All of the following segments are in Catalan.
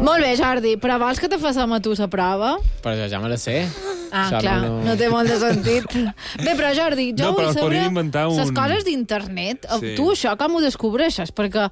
Molt bé, Jordi, però vols que te facem a tu la prova? Però ja me la sé. Clar, no té molt de sentit. Bé, però Jordi, jo vull saber les coses d'internet. Sí. Tu això com ho descobreixes? Perquè...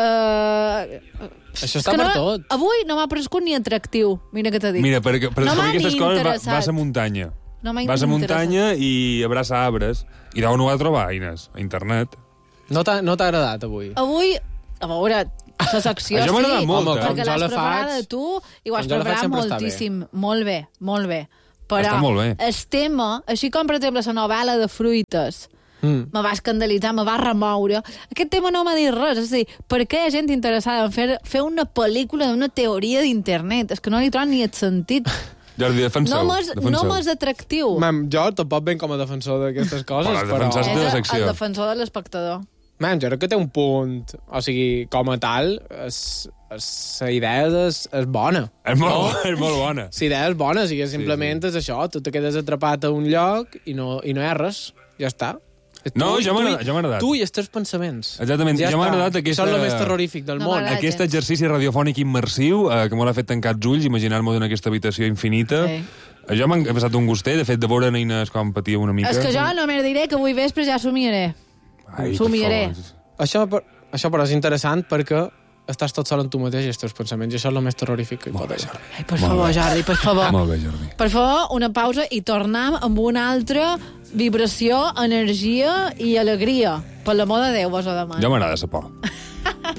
això està per tot. Avui no m'ha paregut ni atractiu, mira que t'he dit. Mira, per descobrir aquestes coses vas a muntanya. Vas a muntanya i abraça arbres. I d'on ho va trobar, Ines? A internet. No t'ha agradat, avui? Avui, a veure... La secció això m'ha agradat molt, perquè l'has preparada tu i ho has preparat moltíssim. Molt bé, molt bé. Però el tema, així com per exemple la novel·la de fruites, me va escandalitzar, me va remoure. Aquest tema no m'ha dit res. És a dir, per què hi ha gent interessada en fer una pel·lícula d'una teoria d'internet? És que no li trobo ni el sentit. Jordi, defenseu. No m'és atractiu. Jo tampoc ben com a defensor d'aquestes coses, però... És el defensor de l'espectador. Jo crec que té un punt, o sigui, com a tal, la idea és bona. És molt bona. La idea és bona, o sigui, simplement és això, tu te quedes atrapat a un lloc i no hi ha res, ja està. No, ja m'ha agradat. Tu i els teus pensaments. Exactament, ja m'ha agradat això és el més terrorífic del món. Aquest exercici radiofònic immersiu, que m'ho ha fet tancar els ulls, imaginar-m'ho en aquesta habitació infinita. Jo m'ha passat un gustet, de fet, de veure neines com patia una mica. És que jo només diré que avui vespre ja somiaré. Somiaré. Això però és interessant perquè estàs tot sol en tu mateix i els teus pensaments, i això és el més terrorífic que hi pot haver. Ai, per favor, Jordi, per favor. Molt bé, Jordi. Per favor, una pausa i tornem amb una altra vibració, energia i alegria. Per l'amor de Déu, vos ho demano. Ja m'agrada la por.